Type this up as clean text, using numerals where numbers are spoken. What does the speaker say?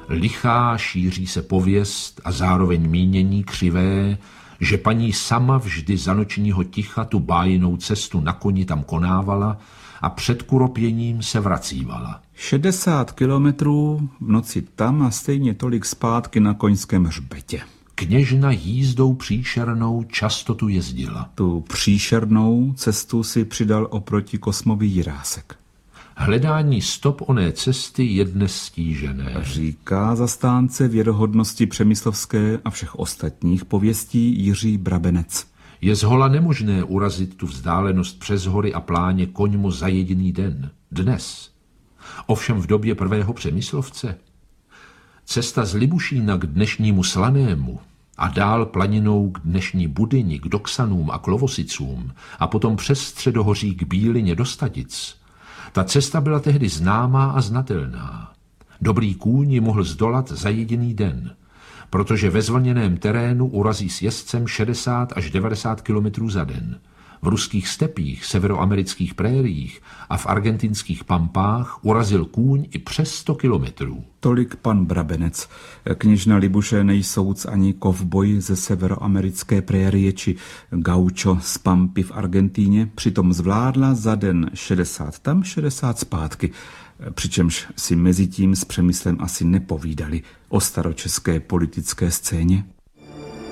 Lichá šíří se pověst a zároveň mínění křivé, že paní sama vždy za nočního ticha tu bájnou cestu na koni tam konávala a před kuropěním se vracívala. 60 kilometrů v noci tam a stejně tolik zpátky na koňském hřbetě. Kněžna jízdou příšernou často tu jezdila. Tu příšernou cestu si přidal oproti Kosmovi Jirásek. Hledání stop oné cesty je dnes stížené. Říká zastánce věrohodnosti přemyslovské a všech ostatních pověstí Jiří Brabenec. Je zhola nemožné urazit tu vzdálenost přes hory a pláně koňmu za jediný den. Dnes. Ovšem v době prvého přemyslovce. Cesta z Libušína k dnešnímu Slanému a dál planinou k dnešní Budyni, k Doksanům a Klovosicům a potom přes Středohoří k Bílině do Stadic. Ta cesta byla tehdy známá a znatelná. Dobrý kůň ji mohl zdolat za jediný den, protože ve zvlněném terénu urazí s jezdcem 60 až 90 kilometrů za den. V ruských stepích, severoamerických prériích a v argentinských pampách urazil kůň i přes 100 kilometrů. Tolik pan Brabenec. Kněžna Libuše nejsouc ani kovboj ze severoamerické prérie či gaucho z Pampy v Argentíně přitom zvládla za den 60 tam, 60 zpátky, přičemž si mezi tím s Přemyslem asi nepovídali o staročeské politické scéně.